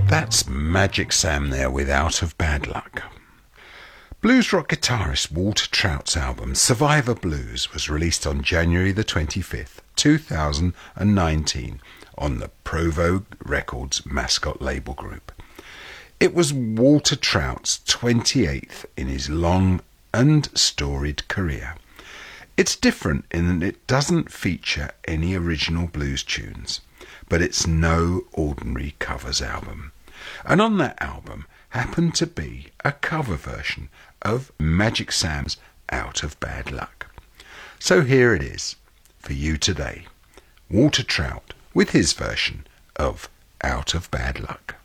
That's Magic Sam there with Out of Bad Luck. Blues rock guitarist Walter Trout's album Survivor Blues was released on January the 25th, 2019 on the Provo Records Mascot label group. It was Walter Trout's 28th in his long and storied career. It's different in that it doesn't feature any original blues tunes, but it's no ordinary covers album. And on that album happened to be a cover version of Magic Sam's Out of Bad Luck. So here it is for you today, Walter Trout with his version of Out of Bad Luck.